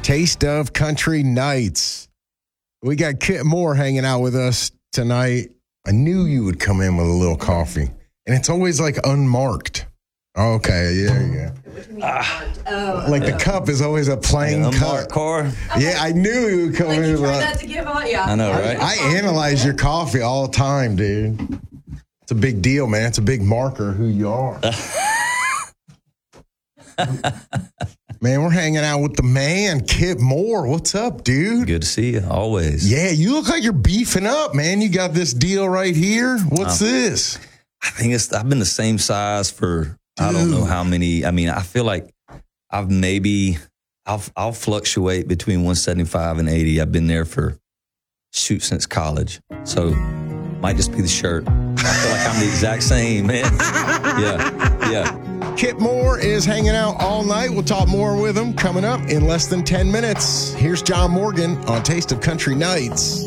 Taste of Country Nights. We got Kip Moore hanging out with us tonight. I knew you would come in with a little coffee, and it's always like unmarked. Okay, yeah. Like the cup is always a plain cup. Car. Yeah, I knew you would come in with that to give out, yeah. I know, right? I analyze your coffee all the time, dude. It's a big deal, man. It's a big marker who you are. Man, we're hanging out with the man, Kip Moore. What's up, dude? Good to see you, always. Yeah, you look like you're beefing up, man. You got this deal right here. What's this? I think I've been the same size for, I don't know how many. I mean, I feel like I'll fluctuate between 175 and 80. I've been there since college. So might just be the shirt. I feel like I'm the exact same, man. Yeah. Kip Moore is hanging out all night. We'll talk more with him coming up in less than 10 minutes. Here's John Morgan on Taste of Country Nights.